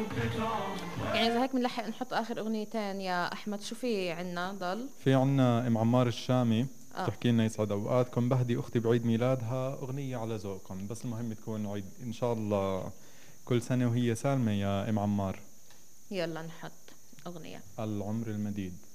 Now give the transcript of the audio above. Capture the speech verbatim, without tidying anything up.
يعني إذا هيك بنلحق نحط آخر أغنيتين يا أحمد، شو في عنا ضل؟ في عنا ام عمار الشامي آه بتحكي لنا يسعد اوقاتكم، بهدي اختي بعيد ميلادها اغنيه على ذوقكم، بس المهم تكون عيد ان شاء الله كل سنه وهي سالمه يا ام عمار. يلا نحط أغنية. العمر المديد.